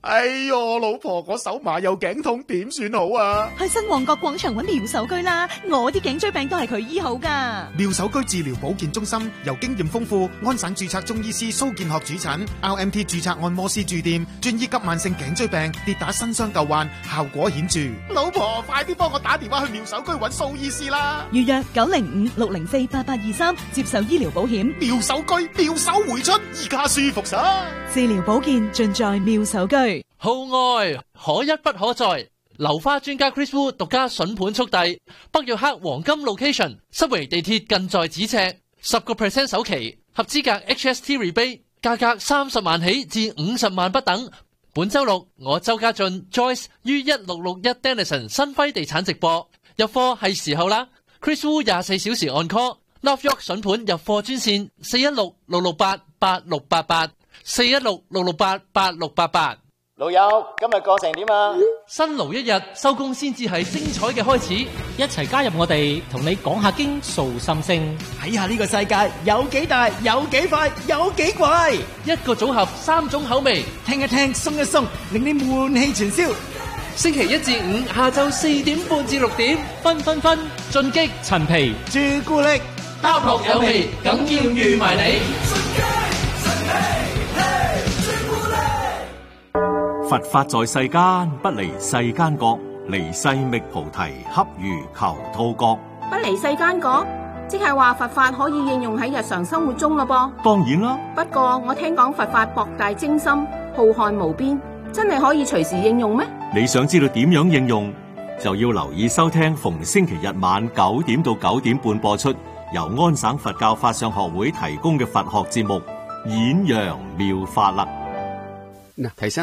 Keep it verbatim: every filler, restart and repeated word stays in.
哎喲，我老婆我手麻又頸痛，點算好啊？ 去新旺角廣場揾妙手居啦，我啲頸椎病都係佢醫好噶。 妙手居治療保健中心由經驗豐富安省註冊中醫師蘇建學主診 ，R M T 註冊按摩師駐店，專醫急慢性頸椎病、跌打新傷舊患，效果顯著。老婆，快啲幫我打電話去妙手居揾蘇醫師啦！ 預約九零五六零四八八二三，接受醫療保險。 妙手居，妙手回春，依家舒服晒。 治療保健盡在妙手居。 號外可一不可再，流花專家 Chris Wu 獨家筍盤速遞，北約克黃金 location， 濕圍地鐵近在咫尺，十個 percent 首期，合資格 H S T rebate， 價格三十萬起至五十萬不等。本周六我周家俊 Joyce 於一六六一 Denison 新輝地產直播，入貨係時候啦。Chris Wu 廿四小時按 call，North York 筍盤入貨專線四一六六六八八六八八四一六六六八八六八八。 老友，今日過成點啊？ 辛勞一日，收工先至係精彩嘅開始。 一齊加入我哋，同你講下經，訴心聲， 睇下呢個世界有幾大，有幾快，有幾貴。 一個組合，三種口味， 聽一聽，鬆一鬆，令你悶氣全消。 星期一至五下晝四點半至六點，分分分進擊陳皮朱古力， 包學有味，梗要預埋你。 佛法在世間，不離世間覺，離世覓菩提，恰如求兔角。 不離世間覺，即係話佛法可以應用喺日常生活中咯噃。 當然啦， 不過我聽講佛法博大精深，浩瀚無邊，真係可以隨時應用咩？ 你想知道點樣應用，就要留意收聽逢星期日晚九點到九點半播出，由安省佛教法相學會提供嘅佛學節目《演揚妙法》啦。 嗱，提醒